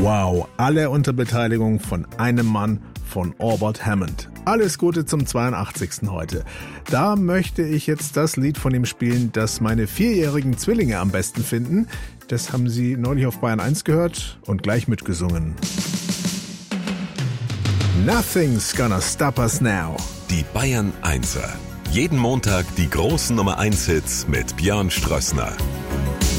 Wow, alle unter Beteiligung von einem Mann, von Albert Hammond. Alles Gute zum 82. heute. Da möchte ich jetzt das Lied von ihm spielen, das meine 4-jährigen Zwillinge am besten finden. Das haben sie neulich auf Bayern 1 gehört und gleich mitgesungen. Nothing's gonna stop us now. Die Bayern 1er. Jeden Montag die großen Nummer 1 Hits mit Björn Strössner.